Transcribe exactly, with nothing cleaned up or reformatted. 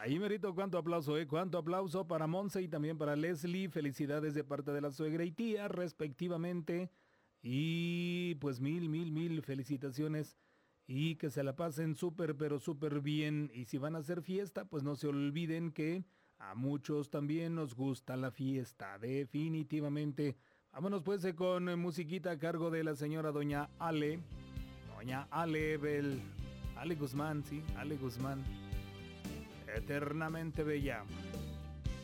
Ahí merito cuánto aplauso, ¿eh? Cuánto aplauso para Monse y también para Leslie. Felicidades de parte de la suegra y tía, respectivamente. Y pues mil, mil, mil felicitaciones. Y que se la pasen súper, pero súper bien. Y si van a hacer fiesta, pues no se olviden que a muchos también nos gusta la fiesta, definitivamente. Vámonos pues eh, con eh, musiquita a cargo de la señora doña Ale. Doña Ale Bel. Ale Guzmán, sí, Ale Guzmán. Eternamente bella.